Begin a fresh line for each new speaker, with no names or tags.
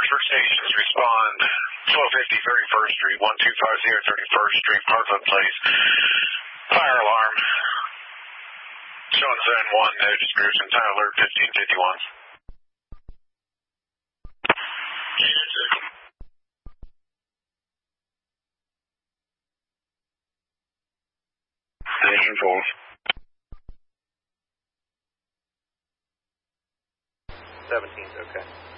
Bedford stations respond 1250 31st Street, 1250 31st Street, Parkland Place. Fire alarm. Showing zone 1, no description. Time alert 1551. Station 4.
17's okay.